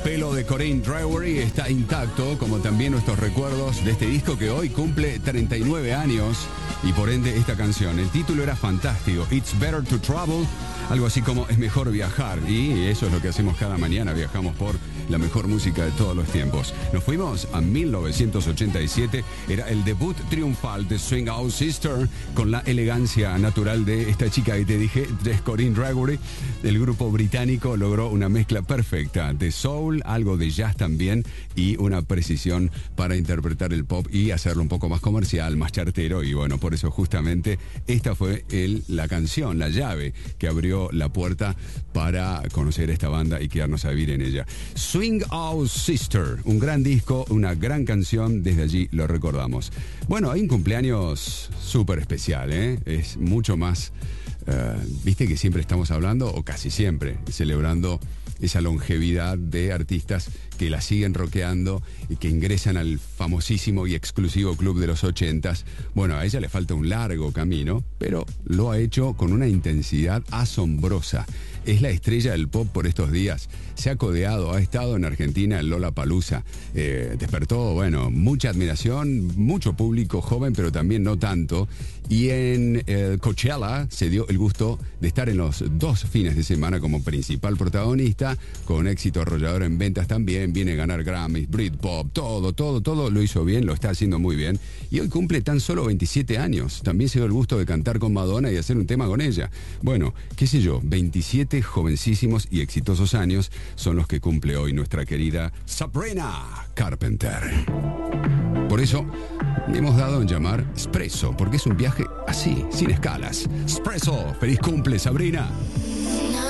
pelo de Corinne Drawery está intacto, como también nuestros recuerdos de este disco que hoy cumple 39 años y por ende esta canción. El título era fantástico, It's Better to Travel, algo así como es mejor viajar, y eso es lo que hacemos cada mañana, viajamos por la mejor música de todos los tiempos. Nos fuimos a 1987, era el debut triunfal de Swing Out Sister, con la elegancia natural de esta chica que te dije, de Corinne Drawery. El grupo británico logró una mezcla perfecta de soul, algo de jazz también, y una precisión para interpretar el pop y hacerlo un poco más comercial, más chartero, y bueno, por eso justamente esta fue la canción, la llave que abrió la puerta para conocer esta banda y quedarnos a vivir en ella. Swing Out Sister, un gran disco, una gran canción, desde allí lo recordamos. Bueno, hay un cumpleaños súper especial, ¿eh? Es mucho más, viste que siempre estamos hablando, o casi siempre, celebrando esa longevidad de artistas que la siguen rockeando y que ingresan al famosísimo y exclusivo club de los 80s. Bueno, a ella le falta un largo camino, pero lo ha hecho con una intensidad asombrosa. Es la estrella del pop por estos días. Se ha codeado, ha estado en Argentina en Lollapalooza. Despertó, bueno, mucha admiración, mucho público joven, pero también no tanto. Y en Coachella se dio el gusto de estar en los 2 fines de semana como principal protagonista, con éxito arrollador en ventas también. Viene a ganar Grammys, Britpop, todo lo hizo bien, lo está haciendo muy bien. Y hoy cumple tan solo 27 años. También se dio el gusto de cantar con Madonna y hacer un tema con ella. Bueno, qué sé yo, 27 jovencísimos y exitosos años son los que cumple hoy nuestra querida Sabrina Carpenter. Por eso hemos dado en llamar Espresso, porque es un viaje así, sin escalas. Espresso, feliz cumple, Sabrina.